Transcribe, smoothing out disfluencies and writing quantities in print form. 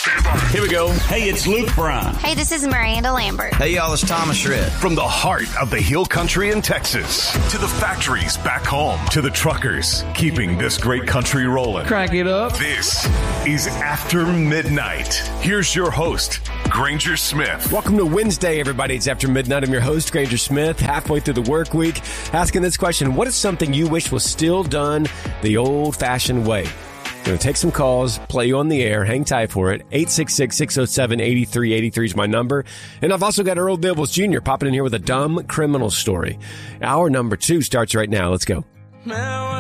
Here we go. Hey, it's Luke Bryan. Hey, this is Miranda Lambert. Hey, y'all, it's Thomas Shred. From the heart of the Hill Country in Texas to the factories back home to the truckers keeping this great country rolling. Crank it up. This is After Midnight. Here's your host, Granger Smith. Welcome to Wednesday, everybody. It's After Midnight. I'm your host, Granger Smith, halfway through the work week, asking this question: what is something you wish was still done the old-fashioned way? I'm going to take some calls, play you on the air. Hang tight for it. 866-607-8383 is my number. And I've also got Earl Dibbles Jr. popping in here with a dumb criminal story. Hour number 2 starts right now. Let's go.